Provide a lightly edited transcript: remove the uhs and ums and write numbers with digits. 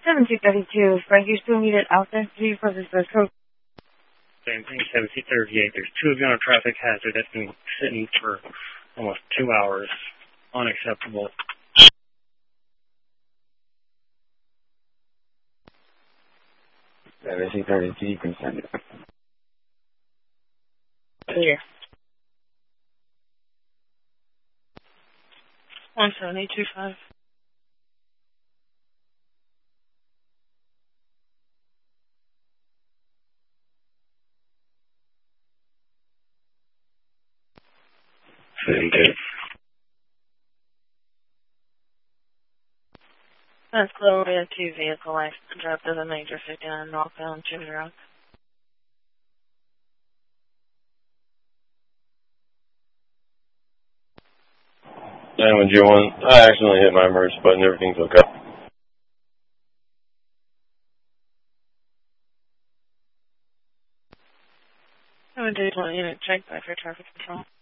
1732. Frank, you still need it out there? Do you for this code? Same thing, 1738. There's two of you on a traffic hazard that's been sitting for almost 2 hours. Unacceptable. 1732, you can send it. Clear. 17825. Very good. That's Columbia 2 vehicle accident dropped as a major 59 northbound Jimmy Rock. And I accidentally hit my emergency button. Everything's okay. 721 unit check by for traffic control.